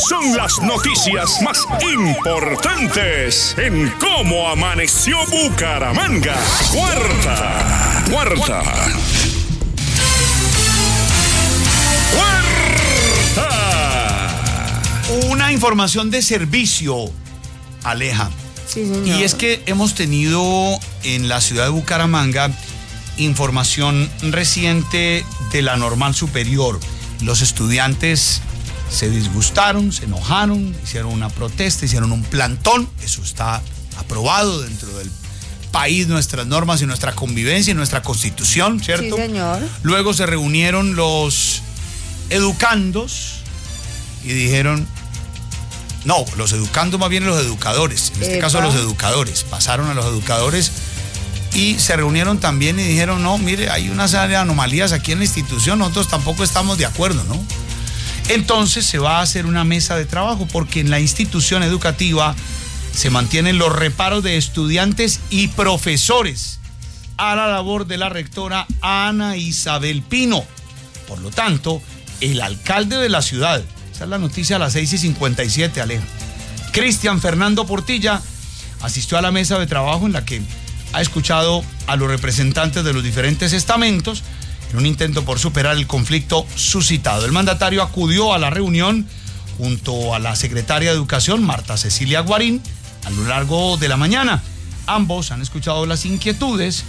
son las noticias más importantes en Cómo Amaneció Bucaramanga. Cuarta. Una información de servicio, Aleja. Sí, señor. Y es que hemos tenido en la ciudad de Bucaramanga información reciente de la normal superior. Los estudiantes se disgustaron, se enojaron, hicieron una protesta, hicieron un plantón. Eso está aprobado dentro del país, nuestras normas y nuestra convivencia y nuestra constitución, ¿cierto? Sí, señor. Luego se reunieron los educandos y dijeron... No, los educandos, más bien los educadores. En este caso los educadores. Pasaron a los educadores y se reunieron también y dijeron, no, mire, hay una serie de anomalías aquí en la institución, nosotros tampoco estamos de acuerdo, ¿no? Entonces se va a hacer una mesa de trabajo porque en la institución educativa se mantienen los reparos de estudiantes y profesores a la labor de la rectora Ana Isabel Pino. Por lo tanto, el alcalde de la ciudad, esa es la noticia a las 6:57, Aleja, Cristian Fernando Portilla, asistió a la mesa de trabajo en la que ha escuchado a los representantes de los diferentes estamentos en un intento por superar el conflicto suscitado. El mandatario acudió a la reunión junto a la secretaria de Educación, Marta Cecilia Guarín, a lo largo de la mañana. Ambos han escuchado las inquietudes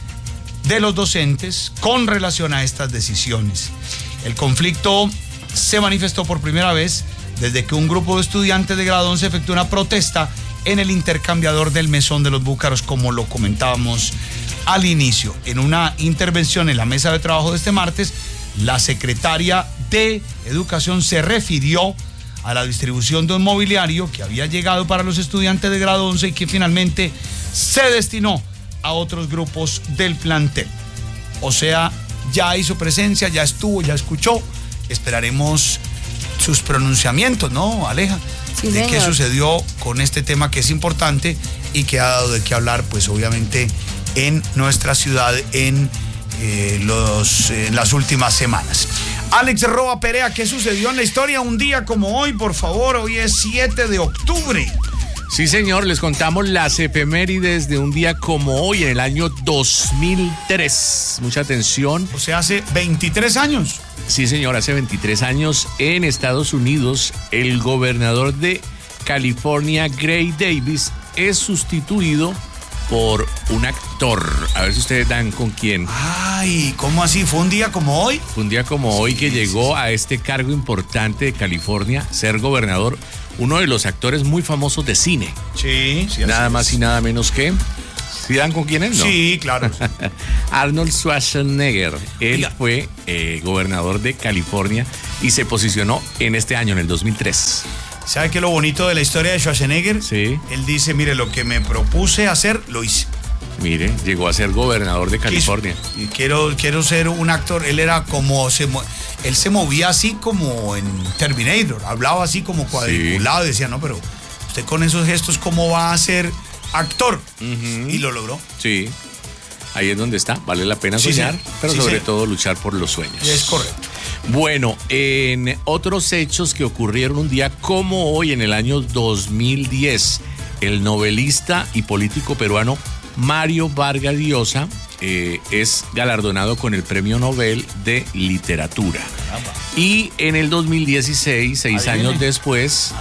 de los docentes con relación a estas decisiones. El conflicto se manifestó por primera vez desde que un grupo de estudiantes de grado 11 efectuó una protesta en el intercambiador del Mesón de los Búcaros, como lo comentábamos al inicio. En una intervención en la mesa de trabajo de este martes, la secretaria de Educación se refirió a la distribución de un mobiliario que había llegado para los estudiantes de grado 11 y que finalmente se destinó a otros grupos del plantel. O sea, ya hizo presencia, ya estuvo, ya escuchó. Esperaremos sus pronunciamientos, ¿no, Aleja? Sí, de señor. qué sucedió con este tema que es importante y que ha dado de qué hablar, pues obviamente en nuestra ciudad en las últimas semanas. Alex Roa Perea, ¿qué sucedió en la historia un día como hoy? Por favor, hoy es 7 de octubre. Sí, señor, les contamos las efemérides de un día como hoy en el año 2003. Mucha atención. O sea, hace 23 años. Sí, señor, hace 23 años en Estados Unidos, el gobernador de California, Gray Davis, es sustituido por un actor. A ver si ustedes dan con quién. Ay, ¿cómo así? ¿Fue un día como hoy? Fue un día como hoy que llegó a este cargo importante de California, ser gobernador, uno de los actores muy famosos de cine. Sí, sí. Nada más y nada menos que... ¿Sí dan con quién es? No. Sí, claro. Arnold Schwarzenegger. Él Diga. fue gobernador de California y se posicionó en este año, en el 2003. ¿Sabe qué es lo bonito de la historia de Schwarzenegger? Sí. Él dice, mire, lo que me propuse hacer, lo hice. Mire, llegó a ser gobernador de California. Y quiero ser un actor. Él era como... Él se movía así como en Terminator. Hablaba así como cuadriculado. Sí. Decía, no, pero usted con esos gestos, ¿cómo va a ser actor? Uh-huh. Y lo logró. Sí. Ahí es donde está. Vale la pena soñar, sí, pero sobre todo luchar por los sueños. Es correcto. Bueno, en otros hechos que ocurrieron un día como hoy, en el año 2010, el novelista y político peruano Mario Vargas Llosa es galardonado con el Premio Nobel de Literatura. Y en el 2016, 6 años después,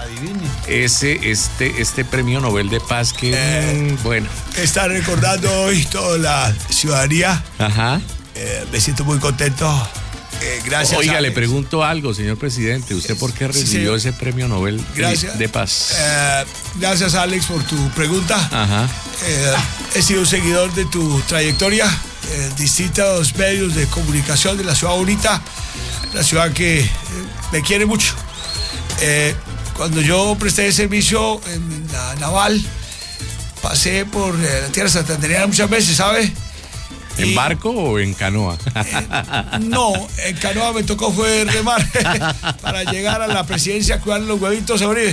este Premio Nobel de Paz que, bueno... Está recordando hoy toda la ciudadanía. Ajá. Me siento muy contento. Gracias. Oiga, Alex. le pregunto algo, señor presidente. ¿Usted por qué recibió ese Premio Nobel de Paz? Gracias, Alex, por tu pregunta. Ajá. He sido un seguidor de tu trayectoria en distintos medios de comunicación de la ciudad bonita, la ciudad que me quiere mucho. Cuando yo presté servicio en la naval, pasé por la tierra santandereana muchas veces, ¿sabe? ¿En barco o en canoa? No, en canoa me tocó fue remar para llegar a la presidencia a cuidar los huevitos a Uribe.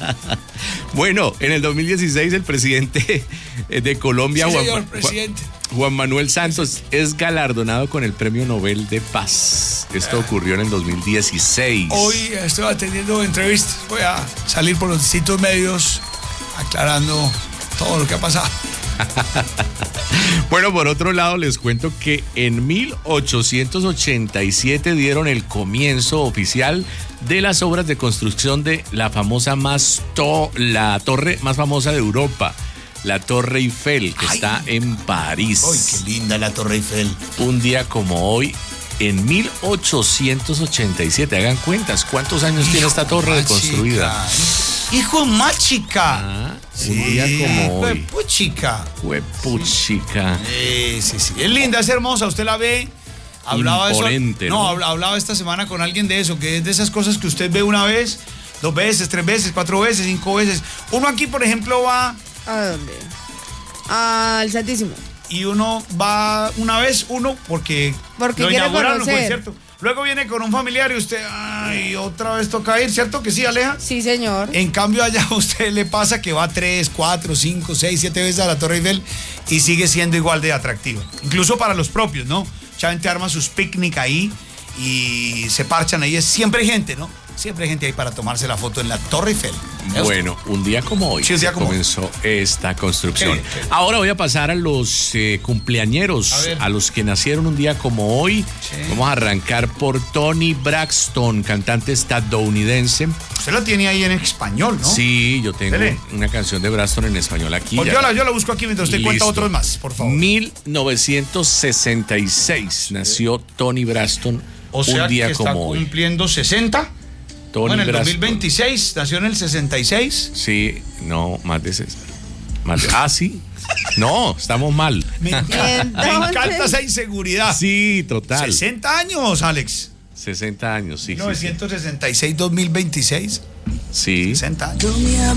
Bueno, en el 2016 el presidente de Colombia, sí, señor presidente. Juan Manuel Santos es galardonado con el Premio Nobel de Paz. Esto ocurrió en el 2016. Hoy estoy atendiendo entrevistas. Voy a salir por los distintos medios aclarando todo lo que ha pasado. Bueno, por otro lado, les cuento que en 1887 dieron el comienzo oficial de las obras de construcción de la famosa la torre más famosa de Europa, la Torre Eiffel, que está en París. ¡Ay, qué linda la Torre Eiffel! Un día como hoy, en 1887, hagan cuentas, ¿cuántos años tiene esta torre de construida? ¡Hijo más chica! Un día como hoy. Huepuchica. Huepuchica. Sí. Es linda, es hermosa, usted la ve. Hablaba imponente, eso. Hablaba esta semana con alguien de eso, que es de esas cosas que usted ve una vez, 2 veces, 3 veces, 4 veces, 5 veces. Uno aquí, por ejemplo, va... ¿A dónde? Al Santísimo. Y uno va una vez, porque lo quiere inauguraron, conocer. pues, ¿cierto? Luego viene con un familiar y usted, otra vez toca ir, ¿cierto que sí, Aleja? Sí, señor. En cambio, allá a usted le pasa que va 3, 4, 5, 6, 7 veces a la Torre Eiffel y sigue siendo igual de atractiva. Incluso para los propios, ¿no? Mucha gente arma sus picnic ahí y se parchan ahí. Siempre hay gente, ¿no? Siempre hay gente ahí para tomarse la foto en la Torre Eiffel. Bueno, un día como hoy comenzó esta construcción. ¿Qué? Ahora voy a pasar a los cumpleañeros, a los que nacieron un día como hoy. Sí. Vamos a arrancar por Toni Braxton, cantante estadounidense. Usted la tiene ahí en español, ¿no? Sí, yo tengo Dele. una canción de Braxton en español aquí. Pues yo la busco aquí mientras usted cuenta otros más, por favor. 1966 nació Toni Braxton. O sea un día que está como hoy. cumpliendo 60. Toni En el Braxton. 2026, nació en el 66. Sí, no, más de 60. Sí. No, estamos mal. Me encanta esa inseguridad. Sí, total. 60 años, Alex. 60 años, sí. 1966, 2026. Sí. 60 años.